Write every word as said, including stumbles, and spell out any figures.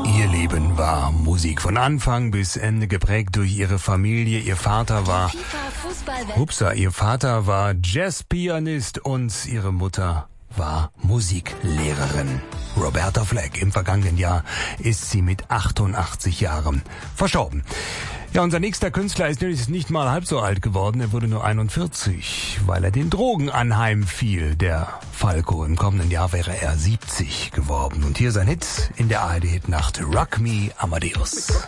Ihr Leben war Musik von Anfang bis Ende geprägt durch ihre Familie. Ihr Vater war, upsa, ihr Vater war Jazzpianist und ihre Mutter war Musiklehrerin. Roberta Flack. Im vergangenen Jahr ist sie mit achtundachtzig Jahren verstorben. Ja, unser nächster Künstler ist nicht mal halb so alt geworden. Er wurde nur einundvierzig, weil er den Drogen anheimfiel. Der Falco. Im kommenden Jahr wäre er siebzig geworden. Und hier sein Hit in der A R D-Hitnacht. Rock Me Amadeus.